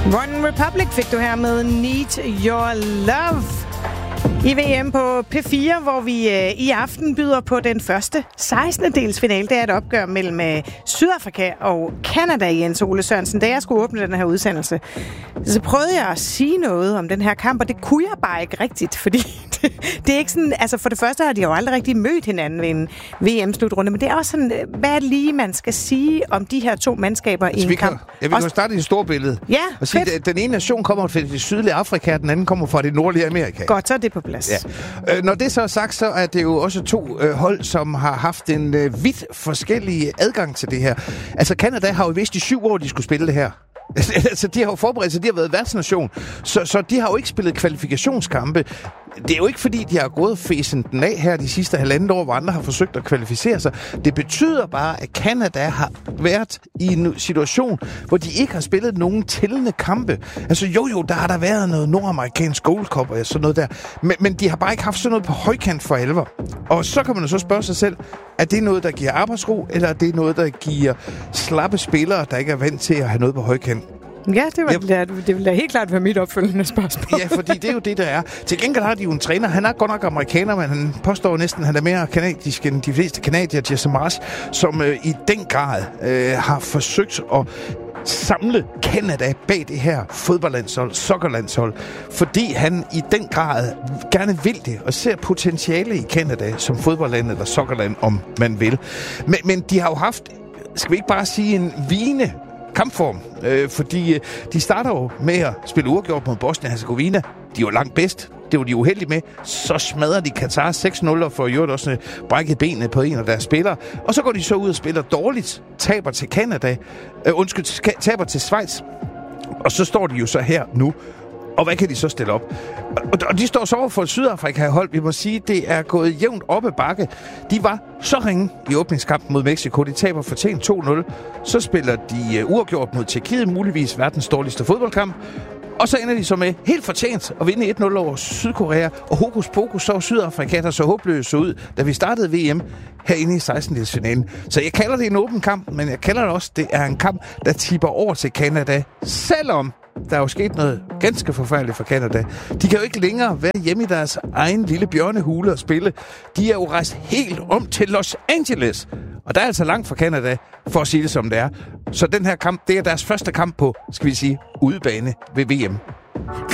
One Republic fik du her med Need Your Love i VM på P4, hvor vi i aften byder på den første 16. dels finale. Det er et opgør mellem Sydafrika og Canada, Jens Ole Sørensen. Da jeg skulle åbne den her udsendelse, så prøvede jeg at sige noget om den her kamp, og det kunne jeg bare ikke rigtigt, fordi det er ikke sådan, altså for det første har de jo aldrig rigtig mødt hinanden ved en VM-slutrunde, men det er også sådan, hvad er det lige, man skal sige om de her to mandskaber i en kamp? Vi kan starte i det store billede. Ja, og sige, at den ene nation kommer fra det sydlige Afrika, og den anden kommer fra det nordlige Amerika. Godt, så er det på plads. Ja. Når det så er sagt, så er det jo også to hold, som har haft en vidt forskellige adgang til det her. Altså, Canada har jo vidst i 7 år, de skulle spille det her. Altså, de har jo forberedt sig, de har været værtsnation, så de har jo ikke spillet kvalifikationskampe. Det er jo ikke, fordi de har gået fæsen den af her de sidste 1,5 år, hvor andre har forsøgt at kvalificere sig. Det betyder bare, at Canada har været i en situation, hvor de ikke har spillet nogen tællende kampe. Altså jo, der har der været noget nordamerikansk Gold Cup og sådan noget der, men de har bare ikke haft sådan noget på højkant for alvor. Og så kan man jo så spørge sig selv, er det noget, der giver arbejdsro, eller er det noget, der giver slappe spillere, der ikke er vant til at have noget på højkant? Ja, det vil da helt klart være mit opfølgende spørgsmål. Ja, fordi det er jo det, der er. Til gengæld har de jo en træner. Han er godt nok amerikaner, men han påstår næsten, at han er mere kanadisk end de fleste kanadier, Jesse Marsh, som i den grad har forsøgt at samle Canada bag det her fodboldlandshold, soccerlandshold, fordi han i den grad gerne vil det, og ser potentiale i Canada som fodboldland eller soccerland, om man vil. Men de har jo haft, skal vi ikke bare sige, en vigende kampform, fordi de starter jo med at spille uafgjort mod Bosnien-Herzegovina. De er jo langt bedst. Det var de uheldige med. Så smadrer de Katar 6-0 og får jo også brækket benet på en af deres spillere. Og så går de så ud og spiller dårligt. Taber til Canada. Taber til Schweiz. Og så står de jo så her nu. Og hvad kan de så stille op? Og de står så over for et Sydafrika-hold. Vi må sige, det er gået jævnt op ad bakke. De var så ringe i åbningskampen mod Mexico. De taber fortjent 2-0. Så spiller de uafgjort mod Tjekkiet, muligvis verdens dårligste fodboldkamp. Og så ender de så med helt fortjent at vinde 1-0 over Sydkorea. Og hokus pokus så Sydafrika, der så håbløst så ud, da vi startede VM herinde i 16-delsfinalen. Så jeg kalder det en åben kamp, men jeg kalder det også, det er en kamp, der tipper over til Canada, selvom der er jo sket noget ganske forfærdeligt for Canada. De kan jo ikke længere være hjemme i deres egen lille bjørnehule og spille. De er jo rejst helt om til Los Angeles. Og der er altså langt fra Canada, for at sige det som det er. Så den her kamp, det er deres første kamp på, skal vi sige, udebane ved VM.